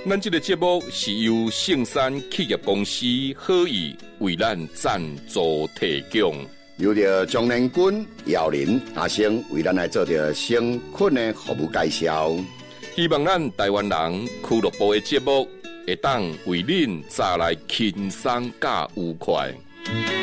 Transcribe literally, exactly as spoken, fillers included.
咱这个节目是由圣山企业公司好意为咱赞助提供。 由着张连军、姚林、阿星为咱来做着生困的服务介绍。 希望咱台湾人俱乐部的节目会当为恁带来轻松加愉快。